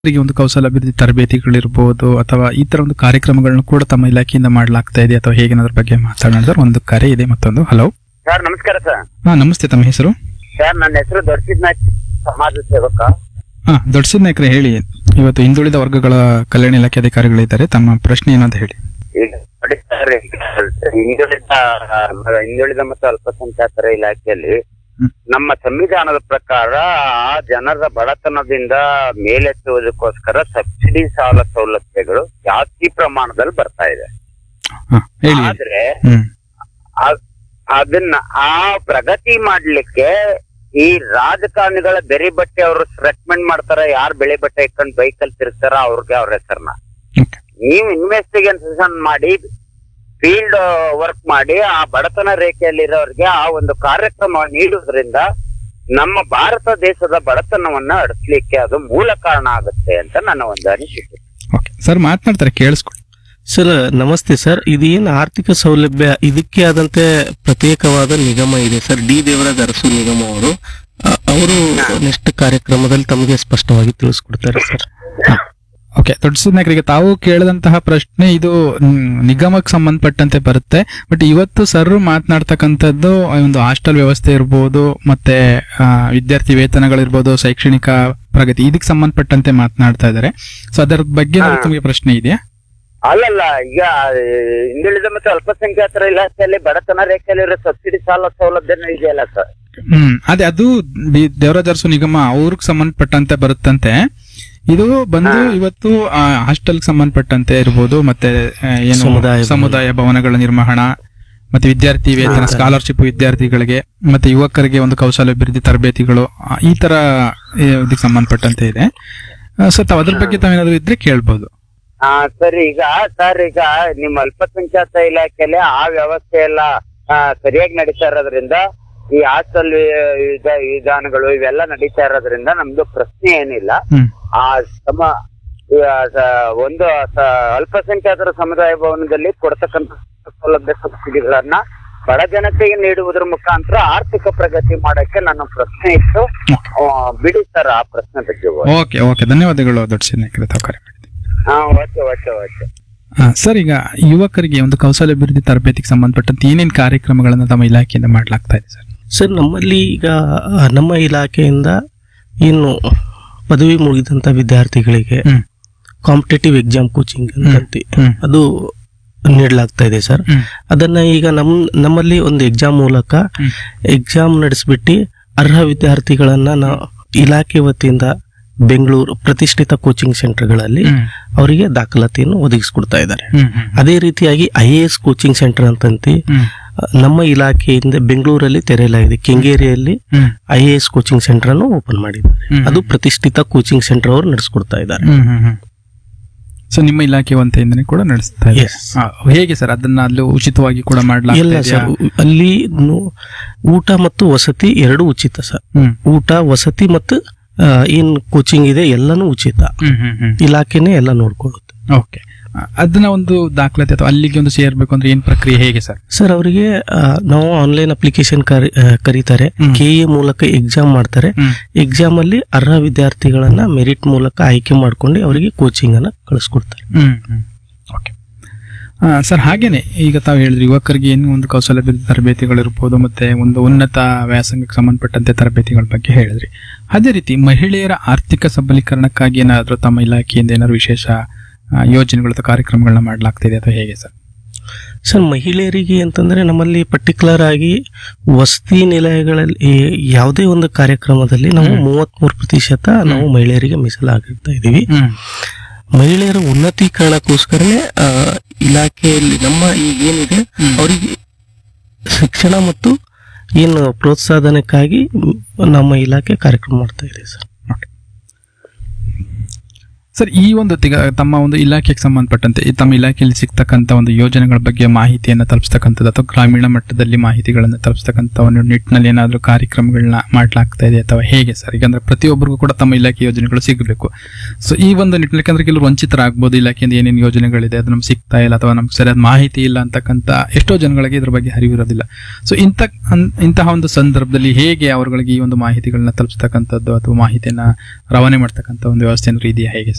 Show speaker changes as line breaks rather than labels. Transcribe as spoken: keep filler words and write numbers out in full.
ಅವರಿಗೆ ಒಂದು ಕೌಶಲಾಭಿವೃದ್ಧಿ ತರಬೇತಿಗಳಿರ್ಬೋದು ಅಥವಾ ಈ ತರ ಒಂದು ಕಾರ್ಯಕ್ರಮಗಳನ್ನು ಕೂಡ ತಮ್ಮ ಇಲಾಖೆಯಿಂದ ಮಾಡಲಾಗ್ತಾ ಇದೆ ಅಥವಾ ಹೇಗೆ ಅನ್ನೋದ್ರ ಬಗ್ಗೆ ಮಾತಾಡೋಣ ಸರ್. ಒಂದು ಕರೆ ಇದೆ ಮತ್ತೊಂದು. ಹಲೋ
ಸರ್, ನಮಸ್ಕಾರ ಸರ್.
ಹಾ ನಮಸ್ತೆ, ತಮ್ಮ ಹೆಸರು?
ಸರ್, ನನ್ನ ಹೆಸರು ದೊಡ್ಡಸಿದ್ನಾಯ್ಕ, ಸಮಾಜ ಸೇವಕ.
ಹಾ ದೊಡ್ಡಸಿದ್ ನಾಯ್ಕರೇ, ಹೇಳಿ. ಇವತ್ತು ಹಿಂದುಳಿದ ವರ್ಗಗಳ ಕಲ್ಯಾಣ ಇಲಾಖೆ ಅಧಿಕಾರಿಗಳಿದ್ದಾರೆ, ತಮ್ಮ ಪ್ರಶ್ನೆ ಏನಂತ ಹೇಳಿ.
ಈಗ ನೋಡಿ ಸರ್, ಹಿಂದುಳಿದ ಹಿಂದುಳಿದ ಮತ್ತು ಅಲ್ಪಸಂಖ್ಯಾತರ ಇಲಾಖೆಯಲ್ಲಿ ನಮ್ಮ ಸಂವಿಧಾನದ ಪ್ರಕಾರ ಆ ಜನರ ಬಡತನದಿಂದ ಮೇಲೆತ್ತುವುದಕ್ಕೋಸ್ಕರ ಸಬ್ಸಿಡಿ ಸಾಲ ಸೌಲಭ್ಯಗಳು ಜಾಸ್ತಿ ಪ್ರಮಾಣದಲ್ಲಿ ಬರ್ತಾ ಇದೆ. ಆದ್ರೆ ಅದನ್ನ ಆ ಪ್ರಗತಿ ಮಾಡ್ಲಿಕ್ಕೆ ಈ ರಾಜಕಾರಣಿಗಳ ಬೆರಿ ಬಟ್ಟೆ ಅವರು ರೆಕಮೆಂಡ್ ಮಾಡ್ತಾರ, ಯಾರು ಬೆಳೆ ಬಟ್ಟೆ ಇಟ್ಕೊಂಡು ಬೈಕಲ್ಲಿ ತಿರ್ತಾರ ಅವ್ರಿಗೆ ಅವ್ರ ಹೆಸರನ್ನ ನೀವು ಇನ್ವೆಸ್ಟಿಗೇಷನ್ ಮಾಡಿ ಫೀಲ್ಡ್ ವರ್ಕ್ ಮಾಡಿ ಆ ಬಡತನ ರೇಖೆಯಲ್ಲಿರೋರಿಗೆ ಆ ಒಂದು ಕಾರ್ಯಕ್ರಮ ನೀಡುವುದರಿಂದ ನಮ್ಮ ಭಾರತ ದೇಶದ ಬಡತನವನ್ನ ಅಡಿಸ್ಲಿಕ್ಕೆ ಅದು ಮೂಲ ಕಾರಣ ಆಗುತ್ತೆ ಅಂತ ನನ್ನ ಒಂದು ಅನಿಸಿಕೆ.
ಸರ್ ಮಾತನಾಡ್ತಾರೆ, ಕೇಳಿಸ್ಕೊಳ್ಳಿ.
ಸರ್ ನಮಸ್ತೆ ಸರ್. ಇದೇನು ಆರ್ಥಿಕ ಸೌಲಭ್ಯ, ಇದಕ್ಕೆ ಆದಂತೆ ಪ್ರತ್ಯೇಕವಾದ ನಿಗಮ ಇದೆ ಸರ್, ಡಿ ದೇವರಾಜ್ ಅರಸು ನಿಗಮ ಅವರು ಅವರು ನೆಕ್ಸ್ಟ್ ಕಾರ್ಯಕ್ರಮದಲ್ಲಿ ತಮಗೆ ಸ್ಪಷ್ಟವಾಗಿ ತಿಳಿಸ್ಕೊಡ್ತಾರೆ ಸರ್.
ಓಕೆ, ದೊಡ್ಡ ನಾಯಕರಿಗೆ ತಾವು ಕೇಳಿದಂತಹ ಪ್ರಶ್ನೆ ಇದು ನಿಗಮಕ್ಕೆ ಸಂಬಂಧಪಟ್ಟಂತೆ ಬರುತ್ತೆ. ಬಟ್ ಇವತ್ತು ಸರ್ ಮಾತನಾಡ್ತಕ್ಕಂಥದ್ದು ಒಂದು ಹಾಸ್ಟೆಲ್ ವ್ಯವಸ್ಥೆ ಇರ್ಬೋದು, ಮತ್ತೆ ವಿದ್ಯಾರ್ಥಿ ವೇತನಗಳಿರ್ಬೋದು, ಶೈಕ್ಷಣಿಕ ಪ್ರಗತಿ, ಇದಕ್ಕೆ ಸಂಬಂಧಪಟ್ಟಂತೆ ಮಾತನಾಡ್ತಾ ಇದ್ದಾರೆ. ಸೊ ಅದರ ಬಗ್ಗೆ ತಮಗೆ ಪ್ರಶ್ನೆ ಇದೆಯಾ?
ಅಲ್ಲಲ್ಲ, ಈಗ ಹಿಂದುಳಿದ ಮತ್ತು ಅಲ್ಪಸಂಖ್ಯಾತರ ಇಲಾಖೆಯಲ್ಲಿ ಬಡತನ ರೇಖೆಯಲ್ಲಿರೋ ಸಬ್ಸಿಡಿ ಸಾಲ ಸೌಲಭ್ಯನೂ ಇದೆಯಲ್ಲ ಸರ್?
ಹ್ಮ್ ಅದೇ, ಅದು ದೇವರಾಜ್ ಅರಸು ನಿಗಮ ಅವ್ರಿಗೆ ಸಂಬಂಧಪಟ್ಟಂತೆ ಬರುತ್ತಂತೆ. ಇದು ಬಂದು ಇವತ್ತು ಹಾಸ್ಟೆಲ್ ಸಂಬಂಧಪಟ್ಟಂತೆ ಇರ್ಬೋದು, ಮತ್ತೆ ಏನು ಸಮುದಾಯ ಭವನಗಳ ನಿರ್ಮಾಣ, ಮತ್ತೆ ವಿದ್ಯಾರ್ಥಿ ವೇತನ, ಸ್ಕಾಲರ್ಶಿಪ್ ವಿದ್ಯಾರ್ಥಿಗಳಿಗೆ, ಮತ್ತೆ ಯುವಕರಿಗೆ ಒಂದು ಕೌಶಲಾಭಿವೃದ್ಧಿ ತರಬೇತಿಗಳು, ಈ ತರ ಇದಕ್ಕೆ ಸಂಬಂಧಪಟ್ಟಂತೆ ಇದೆ. ಸೊ ತಾವ್ ಅದ್ರ ಬಗ್ಗೆ ತಾವೇನಾದ್ರು ಇದ್ರೆ ಕೇಳ್ಬೋದು.
ಹಾ ಸರಿ. ಈಗ ಸರ್, ಈಗ ನಿಮ್ಮ ಅಲ್ಪಸಂಖ್ಯಾತ ಇಲಾಖೆಯಲ್ಲಿ ಆ ವ್ಯವಸ್ಥೆ ಎಲ್ಲ ಸರಿಯಾಗಿ ನಡೀತಾ ಇರೋದ್ರಿಂದ ಈ ಹಾಸ್ಟೆಲ್ ವಿಧಾನಗಳು ಇವೆಲ್ಲ ನಡೀತಾ ಇರೋದ್ರಿಂದ ನಮ್ದು ಪ್ರಶ್ನೆ ಏನಿಲ್ಲ. ಆ ಸಮ ಒಂದು ಅಲ್ಪಸಂಖ್ಯಾತರ ಸಮುದಾಯ ಭವನದಲ್ಲಿ ಕೊಡ್ತಕ್ಕಂಥ ಸೌಲಭ್ಯ ಸಬ್ಸಿಡಿಗಳನ್ನ ಬಡ ಜನತೆಗೆ ನೀಡುವುದರ ಮುಖಾಂತರ ಆರ್ಥಿಕ ಪ್ರಗತಿ ಮಾಡಕ್ಕೆ ನನ್ನ ಪ್ರಶ್ನೆ ಇತ್ತು. ಬಿಡಿ ಸರ್, ಆ ಪ್ರಶ್ನೆ ಬಗ್ಗೆ.
ಓಕೆ ಓಕೆ ಧನ್ಯವಾದಗಳು ದೊಡ್ಡ.
ಹಾ ಓಕೆ ಓಕೆ ಓಕೆ
ಸರ್, ಈಗ ಯುವಕರಿಗೆ ಒಂದು ಕೌಶಲಾಭಿವೃದ್ಧಿ ತರಬೇತಿಗೆ ಸಂಬಂಧಪಟ್ಟಂತೆ ಏನೇನು ಕಾರ್ಯಕ್ರಮಗಳನ್ನ ತಮ್ಮ ಇಲಾಖೆಯಿಂದ ಮಾಡ್ಲಾಗ್ತಾ ಇದೆ ಸರ್?
ಸರ್, ನಮ್ಮಲ್ಲಿ ಈಗ ನಮ್ಮ ಇಲಾಖೆಯಿಂದ ಏನು ಪದವಿ ಮುಗಿದಂತ ವಿದ್ಯಾರ್ಥಿಗಳಿಗೆ ಕಾಂಪಿಟೇಟಿವ್ ಎಕ್ಸಾಮ್ ಕೋಚಿಂಗ್ ಅಂತ ಅದು ನೀಡಲಾಗ್ತಾ ಇದೆ ಸರ್. ಅದನ್ನ ಈಗ ನಮ್ ನಮ್ಮಲ್ಲಿ ಒಂದು ಎಕ್ಸಾಮ್ ಮೂಲಕ ಎಕ್ಸಾಮ್ ನಡೆಸ್ಬಿಟ್ಟು ಅರ್ಹ ವಿದ್ಯಾರ್ಥಿಗಳನ್ನ ನಾವು ಇಲಾಖೆ ವತಿಯಿಂದ ಬೆಂಗಳೂರು ಪ್ರತಿಷ್ಠಿತ ಕೋಚಿಂಗ್ ಸೆಂಟರ್ಗಳಲ್ಲಿ ಅವರಿಗೆ ದಾಖಲಾತಿಯನ್ನು ಒದಗಿಸಿಕೊಡ್ತಾ ಇದ್ದಾರೆ. ಅದೇ ರೀತಿಯಾಗಿ I A S coaching centre ಅಂತಂತಿ ನಮ್ಮ ಇಲಾಖೆಯಿಂದ ಬೆಂಗಳೂರಲ್ಲಿ ತೆರೆಯಲಾಗಿದೆ. ಕೆಂಗೇರಿಯಲ್ಲಿ I A S coaching centre ಅನ್ನು ಓಪನ್ ಮಾಡಿದ್ದಾರೆ. ಅದು ಪ್ರತಿಷ್ಠಿತ ಕೋಚಿಂಗ್ ಸೆಂಟರ್ ಅವರು ನಡೆಸಿಕೊಡ್ತಾ ಇದ್ದಾರೆ.
ಸೊ ನಿಮ್ಮ ಇಲಾಖೆ ವಂತಿಯಿಂದನೇ ಕೂಡ ನಡೆಸ್ತಾ ಇದೆ. ಹೇಗೆ ಸರ್ ಅದನ್ನ ಅಲ್ಲಿ ಉಚಿತವಾಗಿ ಕೂಡ ಮಾಡಲಾಗಿಲ್ಲ
ಸರ್? ಅಲ್ಲಿ ಊಟ ಮತ್ತು ವಸತಿ ಎರಡು ಉಚಿತ ಸರ್. ಊಟ, ವಸತಿ ಮತ್ತು ಏನ್ ಕೋಚಿಂಗ್ ಇದೆ ಎಲ್ಲಾನು ಉಚಿತ. ಇಲಾಖೆನೆ ಎಲ್ಲ ನೋಡ್ಕೊಳ್ಳುತ್ತೆ.
ಓಕೆ, ಅದನ್ನ ಒಂದು ದಾಖಲಾತಿ ಅಥವಾ ಅಲ್ಲಿಗೆ ಒಂದು ಸೇರ್ಬೇಕು ಅಂದ್ರೆ ಏನ್ ಪ್ರಕ್ರಿಯೆ ಹೇಗೆ ಸರ್?
ಸರ್, ಅವರಿಗೆ ನಾವು ಆನ್ಲೈನ್ ಅಪ್ಲಿಕೇಶನ್ ಕರೀತಾರೆ, ಕೆ ಎ ಮೂಲಕ ಎಕ್ಸಾಮ್ ಮಾಡ್ತಾರೆ. ಎಕ್ಸಾಮ್ ಅಲ್ಲಿ ಅರ್ಹ ವಿದ್ಯಾರ್ಥಿಗಳನ್ನ ಮೆರಿಟ್ ಮೂಲಕ ಆಯ್ಕೆ ಮಾಡ್ಕೊಂಡು ಅವರಿಗೆ ಕೋಚಿಂಗ್ ಅನ್ನ ಕಳಿಸ್ಕೊಡ್ತಾರೆ.
ಓಕೆ ಸರ್, ಹಾಗೇನೆ ಈಗ ತಾವು ಹೇಳಿದ್ರಿ ಯುವಕರಿಗೆ ಏನು ಒಂದು ಕೌಶಲಾಭಿವೃದ್ಧಿ ತರಬೇತಿಗಳಿರ್ಬೋದು, ಮತ್ತೆ ಒಂದು ಉನ್ನತ ವ್ಯಾಸಂಗಕ್ಕೆ ಸಂಬಂಧಪಟ್ಟಂತೆ ತರಬೇತಿಗಳ ಬಗ್ಗೆ ಹೇಳಿದ್ರಿ. ಅದೇ ರೀತಿ ಮಹಿಳೆಯರ ಆರ್ಥಿಕ ಸಬಲೀಕರಣಕ್ಕಾಗಿ ಏನಾದ್ರು ತಮ್ಮ ಇಲಾಖೆಯಿಂದ ಏನಾದ್ರು ವಿಶೇಷ ಯೋಜನೆಗಳು ಅಥವಾ ಕಾರ್ಯಕ್ರಮಗಳನ್ನ ಮಾಡಲಾಗ್ತಿದೆ ಅಥವಾ ಹೇಗೆ ಸರ್?
ಸರ್, ಮಹಿಳೆಯರಿಗೆ ಅಂತಂದ್ರೆ ನಮ್ಮಲ್ಲಿ ಪರ್ಟಿಕ್ಯುಲರ್ ಆಗಿ ವಸತಿ ನಿಲಯಗಳಲ್ಲಿ ಯಾವುದೇ ಒಂದು ಕಾರ್ಯಕ್ರಮದಲ್ಲಿ ನಾವು ಮೂವತ್ತ್ ಮೂರು ಪ್ರತಿಶತ ನಾವು ಮಹಿಳೆಯರಿಗೆ ಮೀಸಲಾಗಿರ್ತಾ ಇದೀವಿ. ಮಹಿಳೆಯರ ಉನ್ನತೀಕರಣಕ್ಕೋಸ್ಕರನೇ ಇಲಾಖೆಯಲ್ಲಿ ನಮ್ಮ ಈಗ ಏನಿದೆ ಅವರಿಗೆ ಶಿಕ್ಷಣ ಮತ್ತು ಏನು ಪ್ರೋತ್ಸಾಹನಕ್ಕಾಗಿ ನಮ್ಮ ಇಲಾಖೆ ಕಾರ್ಯಕ್ರಮ ಮಾಡ್ತಾ ಇದೆ ಸರ್.
ಸರ್, ಈ ಒಂದು ತಿಗ ತಮ್ಮ ಒಂದು ಇಲಾಖೆಗೆ ಸಂಬಂಧಪಟ್ಟಂತೆ ಈ ತಮ್ಮ ಇಲಾಖೆಯಲ್ಲಿ ಸಿಗ್ತಕ್ಕಂಥ ಒಂದು ಯೋಜನೆಗಳ ಬಗ್ಗೆ ಮಾಹಿತಿಯನ್ನು ತಲುಪಿಸ್ತಕ್ಕಂಥದ್ದು ಅಥವಾ ಗ್ರಾಮೀಣ ಮಟ್ಟದಲ್ಲಿ ಮಾಹಿತಿಗಳನ್ನು ತಲುಪಿಸ್ತಕ್ಕಂಥ ಒಂದು ನಿಟ್ಟಿನಲ್ಲಿ ಏನಾದರೂ ಕಾರ್ಯಕ್ರಮಗಳನ್ನ ಮಾಡ್ಲಾಗ್ತಾ ಇದೆ ಅಥವಾ ಹೇಗೆ ಸರ್? ಈಗ ಅಂದ್ರೆ ಪ್ರತಿಯೊಬ್ಬರಿಗೂ ಕೂಡ ತಮ್ಮ ಇಲಾಖೆ ಯೋಜನೆಗಳು ಸಿಗಬೇಕು. ಸೊ ಈ ಒಂದು ನಿಟ್ಟಿನಲ್ಲಿ, ಯಾಕಂದ್ರೆ ಕೆಲವರು ವಂಚಿತರಾಗಬಹುದು, ಇಲಾಖೆಯಿಂದ ಏನೇನು ಯೋಜನೆಗಳಿದೆ ಅದು ನಮ್ಗೆ ಸಿಗ್ತಾ ಇಲ್ಲ ಅಥವಾ ನಮ್ಗೆ ಸರಿಯಾದ ಮಾಹಿತಿ ಇಲ್ಲ ಅಂತಕ್ಕಂಥ ಎಷ್ಟೋ ಜನಗಳಿಗೆ ಇದ್ರ ಬಗ್ಗೆ ಅರಿವಿರೋದಿಲ್ಲ. ಸೊ ಇಂಥ ಇಂತಹ ಒಂದು ಸಂದರ್ಭದಲ್ಲಿ ಹೇಗೆ ಅವರುಗಳಿಗೆ ಈ ಒಂದು ಮಾಹಿತಿಗಳನ್ನ ತಲುಪಿಸ್ತಕ್ಕಂಥದ್ದು ಅಥವಾ ಮಾಹಿತಿಯನ್ನ ರವಾನೆ ಮಾಡ್ತಕ್ಕಂಥ ಒಂದು ವ್ಯವಸ್ಥೆ ಇದೆಯಾ ಹೇಗೆ?